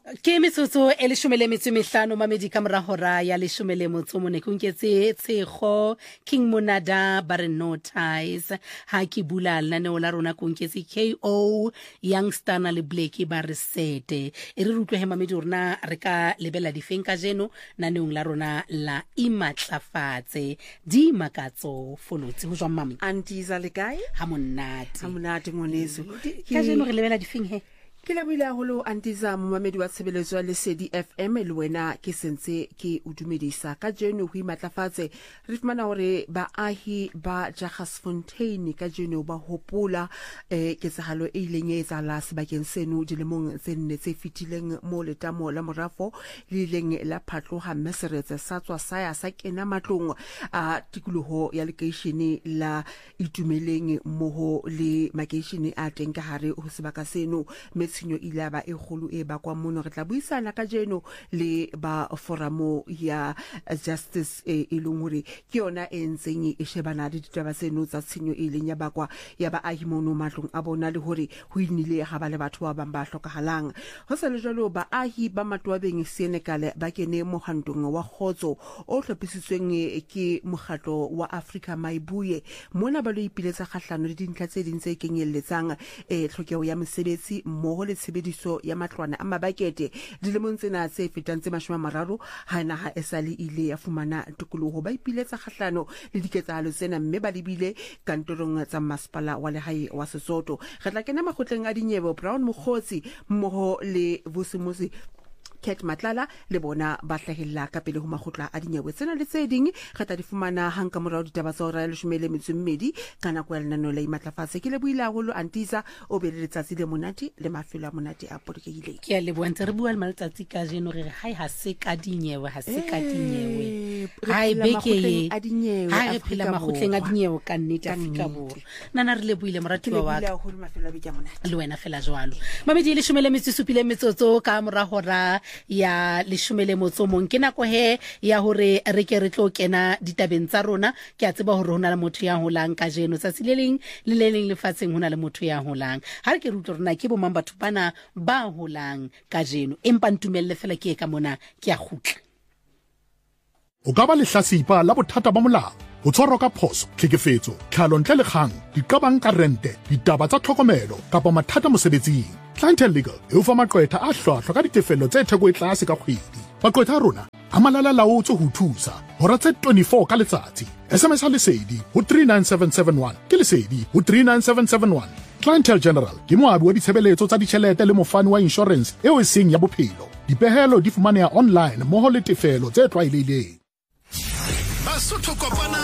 Ke metsotso e 15 mamedi ka mora hora ya 10 mone ke nketse tshego King Monada ba re no ties ha ke bula lenaneo la rona ke nketse KO Youngster na le Blackie ba re sete e re rutlwe he mamedi rona re ka lebela difeng ka jeno naneong la rona la imatlafatse di makatso folotse ho jwa mami Antiza le kae ha monate ngwaneso ka jeno re lebela difeng he ke la buile haholo Antiza momamedi wa tshebeletso ya Lesedi FM le wena ke sentse ke udumedisa ka jeno ho imatlafatse re fumana hore baahi ba Jagersfontein ka jeno ba hopola ketsahalo e ileng e etsahala sebakeng seno dilemong tse nne tse fitileng mo letamo la morafo le ileng la phatloha meseretse sa tswa sa kena matlong a tikoloho ya lekeishene la itumeleng moho le makeishene a teng ka hare ho sebaka seno tshenyo ilaba e kholo e ba kwa mono re tla buisana ka jeno le ba foramo ya justice e lenguri ke yona e ntseng e shebana le ditaba tseno tsa tshenyo e leng ya bakwa ya ba ahimono matlong a bona le hore ho inile ga ba le batho ba bang ba hlokahalang ho sa le jalo ba ahi ba matwabeng Senegal ba kene mohantong wa khotso o hlophisitsweng ke mokgatlo wa Africa Maibuye mona ba lo ipiletsa kgahlano le dintlha tse ding tse kenyelletsang tlhokeho ya mosebetsi mo le tshebediso ya matlwana a mabakete dilemong tsena tse fetang tse 30 ha naha esale ile ya fumana tikoloho ba ipiletsa kgahlano le diketsahalo tsena mme ba lebile kantorong tsa masepala wa lehae wa Sesotho re tla kena makgotleng a dinyewe Brown Mokgotsi mmoho le Vusimusi Ket Matlala le bona ba hlahella ka pele ho makgotla a dinyewe tsena le tse ding re tla di fumana hanka morao ditaba tsa hora ya 12 kana kwa lenaneo la imatlafatse ke le buila holo Antiza o be le letsatsi le monate le mafelo a monate a podikile ke le bontse re bua le maletsatsi ka jeno re hai ha se ka dinyewe hai beke a dinyewe ha re phela makgotleng a dinyewe ka nnete Afrika Borwa nana re le buile moratuwa wa ka holo mafelo a beke a monate le wena fela jwalo mamedi le 17 metsotso ka mora hora ya 10 motsomong ke nako he ya hore re ke re tlo kena ditabeng tsa rona ke a tseba hore hona le motho ya holang ka jeno sa sileleng le leleng lefatsheng hona le motho ya holang ha re ke rutlo rona ke bo mang batho bana ba holang ka jeno empa ntumelle fela ke ka mona ke a khutla o ka ba lehlasipa la bothata ba molao o tshwarwa ka phoso tlhekefetso tlhalo ntle le kgang diqabang ka rente ditaba tsa tlhokomelo kapa mathata mosebetsing Clientele Legal e ufa maqwetha a hlwahlwa ka ditefello tse theko e tlase ka kgwedi maqwetha a rona a malala laotse ho thusa hora tse 24 ka letsatsi SMS ha Lesedi ho 39771 ke Lesedi ho 39771 Clientele General ke moabi wa ditshebeletso tsa ditjhelete le mofani wa insurance eo e seng ya bophelo dipehelo di fumaneha online moho le tefelo tse tlwaelehileng Basotho kopana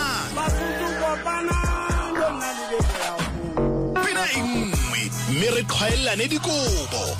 Pina ingwe mme re qhaellane dikobo